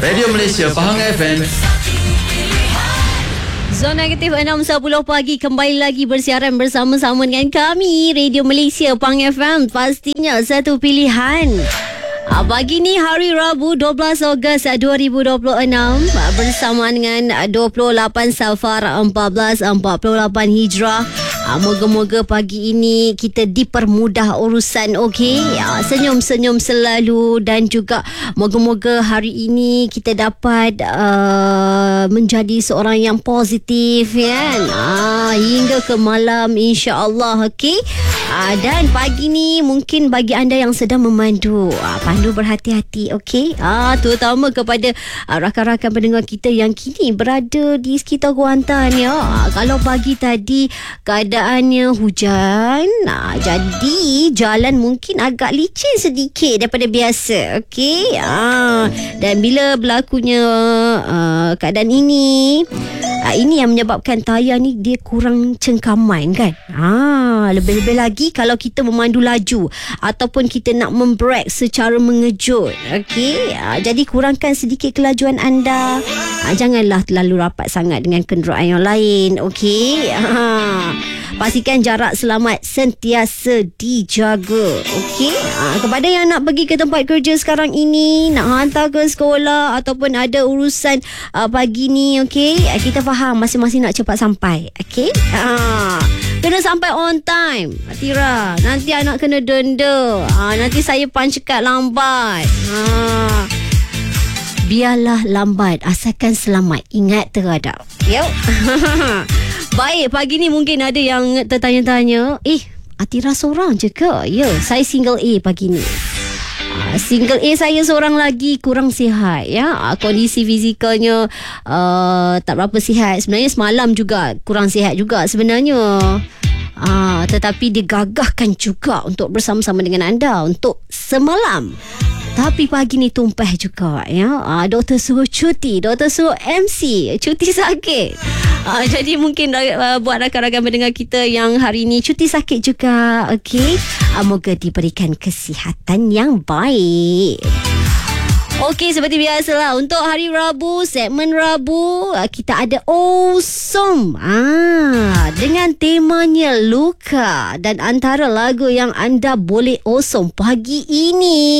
Radio Malaysia Pahang FM. Zona Negatif 6.10 pagi kembali lagi bersiaran bersama-sama dengan kami Radio Malaysia Pahang FM. Pastinya satu pilihan. Pagi ni hari Rabu 12 Ogos 2026 bersamaan dengan 28 Safar 1448 Hijrah. Moga-moga pagi ini kita dipermudah urusan, okey? Senyum-senyum selalu dan juga moga-moga hari ini kita dapat menjadi seorang yang positif, kan? Hingga ke malam, insya-Allah, okey? Dan pagi ni mungkin bagi anda yang sedang memandu, pandu berhati-hati, okey? Terutama kepada rakan-rakan pendengar kita yang kini berada di sekitar Kuantan, ya. Kalau pagi tadi keadaannya hujan, jadi jalan mungkin agak licin sedikit daripada biasa, okey? Dan bila berlakunya keadaan ini yang menyebabkan tayar ni dia kurang cengkaman, kan? Lebih-lebih lagi kalau kita memandu laju ataupun kita nak membrake secara mengejut, okey? Jadi kurangkan sedikit kelajuan anda. Janganlah terlalu rapat sangat dengan kenderaan yang lain, okey? Pastikan jarak selamat sentiasa dijaga, okey? Kepada yang nak pergi ke tempat kerja sekarang ini, nak hantar ke sekolah ataupun ada urusan pagi ni, okey? Kita faham masing-masing nak cepat sampai, okey? Kena sampai on time, Atira. Nanti anak kena denda. Nanti saya punch card lambat. Biarlah lambat asalkan selamat. Ingat terhadap. Yuk. Baik, pagi ni mungkin ada yang tertanya-tanya, Atira seorang je ke? Ya, saya single A pagi ni. Single A saya seorang lagi, kurang sihat, ya. Kondisi fizikalnya tak berapa sihat. Sebenarnya semalam juga kurang sihat juga sebenarnya. Tetapi digagahkan juga untuk bersama-sama dengan anda untuk semalam. Tapi pagi ni tumpah juga, ya. Doktor suruh cuti, doktor suruh MC, cuti sakit. Jadi mungkin buat rakan-rakan pendengar kita yang hari ni cuti sakit juga, okey. Moga diberikan kesihatan yang baik. Okey, seperti biasalah untuk hari Rabu, segmen Rabu kita ada Awesome. Dengan temanya luka dan antara lagu yang anda boleh awesome pagi ini.